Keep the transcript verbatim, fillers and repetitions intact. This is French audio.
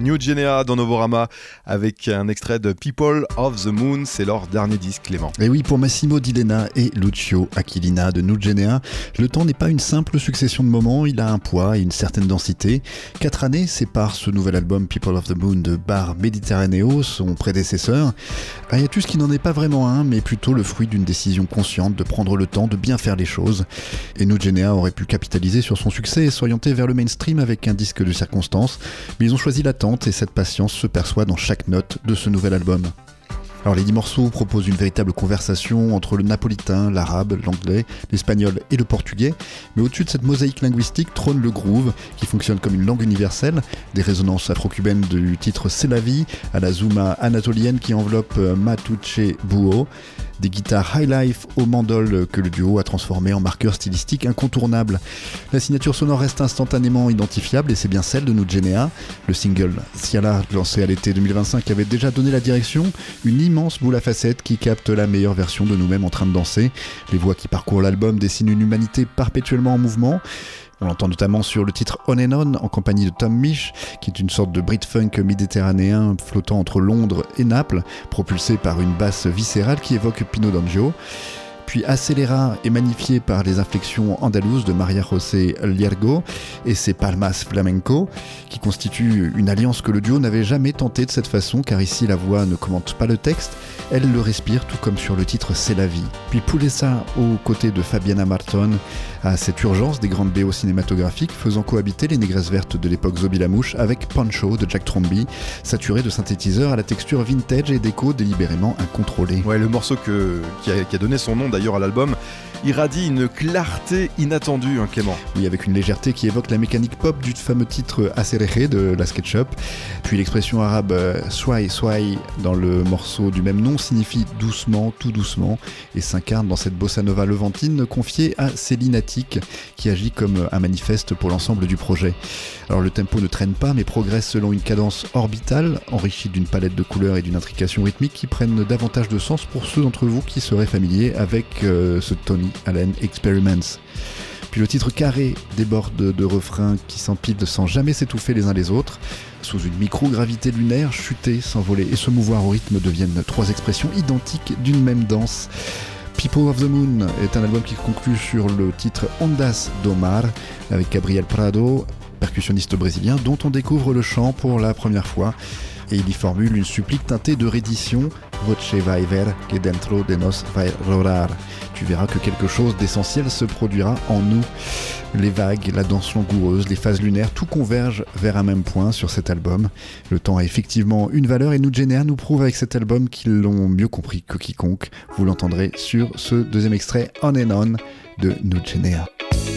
New Genea dans Novorama avec un extrait de People of the Moon, c'est leur dernier disque, Clément. Et oui, pour Massimo D'Ilena et Lucio Aquilina de New Genea, le temps n'est pas une simple succession de moments, il a un poids et une certaine densité. Quatre années séparent ce nouvel album People of the Moon de Bar Mediterraneo, son prédécesseur. Un hiatus qui n'en est pas vraiment un, mais plutôt le fruit d'une décision consciente de prendre le temps de bien faire les choses. Et New Genea aurait pu capitaliser sur son succès et s'orienter vers le mainstream avec un disque de circonstance, mais ils ont choisi l'attente et cette patience se perçoit dans chaque note de ce nouvel album. Alors les dix morceaux proposent une véritable conversation entre le napolitain, l'arabe, l'anglais, l'espagnol et le portugais, mais au-dessus de cette mosaïque linguistique trône le groove, qui fonctionne comme une langue universelle, des résonances afro-cubaines du titre C'est la vie, à la zouma anatolienne qui enveloppe Matuche Buo, des guitares high life au mandol que le duo a transformé en marqueur stylistique incontournable. La signature sonore reste instantanément identifiable et c'est bien celle de New Genea. Le single Ciala, lancé à l'été deux mille vingt-cinq, avait déjà donné la direction, une immense boule à facettes qui capte la meilleure version de nous-mêmes en train de danser. Les voix qui parcourent l'album dessinent une humanité perpétuellement en mouvement. On l'entend notamment sur le titre On and On en compagnie de Tom Misch, qui est une sorte de Brit-funk méditerranéen flottant entre Londres et Naples, propulsé par une basse viscérale qui évoque Pino D'Angio. Puis Acelera est magnifié par les inflexions andalouses de Maria José Liergo et ses palmas flamenco, qui constituent une alliance que le duo n'avait jamais tenté de cette façon, car ici la voix ne commente pas le texte, elle le respire, tout comme sur le titre C'est la vie. Puis Pulesa, aux côtés de Fabiana Marton, a cette urgence des grandes B O cinématographiques, faisant cohabiter les négresses vertes de l'époque Zobi Lamouche avec Pancho de Jack Tromby, saturé de synthétiseurs à la texture vintage et d'échos délibérément incontrôlés. Ouais, le morceau que, qui, a, qui a donné son nom d'ailleurs à l'album irradie une clarté inattendue, hein, Clément. Oui, avec une légèreté qui évoque la mécanique pop du fameux titre Asereje de la SketchUp. Puis l'expression arabe euh, Swai Swai dans le morceau du même nom signifie doucement, tout doucement, et s'incarne dans cette bossa nova levantine confiée à Céline Attic, qui agit comme un manifeste pour l'ensemble du projet. Alors le tempo ne traîne pas, mais progresse selon une cadence orbitale, enrichie d'une palette de couleurs et d'une intrication rythmique qui prennent davantage de sens pour ceux d'entre vous qui seraient familiers avec euh, ce Tony Allen Experiments. Puis le titre Carré déborde de refrains qui s'empilent sans jamais s'étouffer les uns les autres. Sous une micro-gravité lunaire, chuter, s'envoler et se mouvoir au rythme deviennent trois expressions identiques d'une même danse. People of the Moon est un album qui conclut sur le titre Ondas do Mar avec Gabriel Prado, percussionniste brésilien dont on découvre le chant pour la première fois. Et il y formule une supplique teintée de reddition. Voce vai ver que dentro de nos vai rolar. Tu verras que quelque chose d'essentiel se produira en nous. Les vagues, la danse langoureuse, les phases lunaires, tout converge vers un même point sur cet album. Le temps a effectivement une valeur et New Genea nous prouve avec cet album qu'ils l'ont mieux compris que quiconque. Vous l'entendrez sur ce deuxième extrait On and On de New Genea.